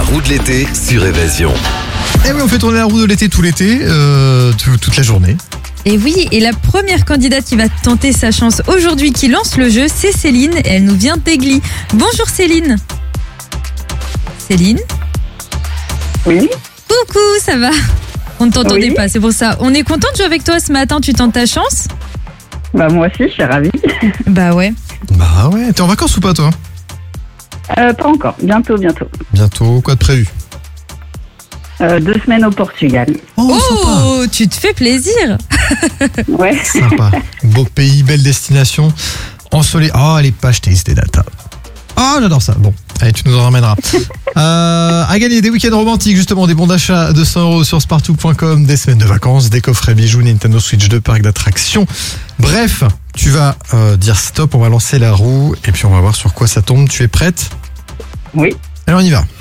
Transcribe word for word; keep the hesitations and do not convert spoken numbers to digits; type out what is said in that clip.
roue de l'été sur Évasion. Et oui, on fait tourner la roue de l'été tout l'été, euh, tout- toute la journée. Et oui, et la première candidate qui va tenter sa chance aujourd'hui, qui lance le jeu, c'est Céline. Et elle nous vient d'Aigli. Bonjour Céline. Céline. Oui, Coucou, ça va? On ne t'entendait Oui. pas, c'est pour ça. On est content de jouer avec toi ce matin, tu tentes ta chance? bah moi aussi, je suis ravie. Bah ouais. Bah ouais, t'es en vacances ou pas toi? Euh, pas encore, bientôt, bientôt. Bientôt, quoi de prévu? Euh, deux semaines au Portugal. Oh, Oh, tu te fais plaisir. Ouais. sympa. Sympa. Beau pays, belle destination. Ensoleillé. Oh, elle est pas achetée, c'était data. Oh, j'adore ça. Bon, allez, tu nous en ramèneras. Euh, à gagner des week-ends romantiques, justement, des bons d'achat de cent euros sur spartou point com, des semaines de vacances, des coffrets bijoux, Nintendo Switch deux, parc d'attractions. Bref, tu vas euh, dire stop, on va lancer la roue et puis on va voir sur quoi ça tombe. Tu es prête? Oui. Alors on y va.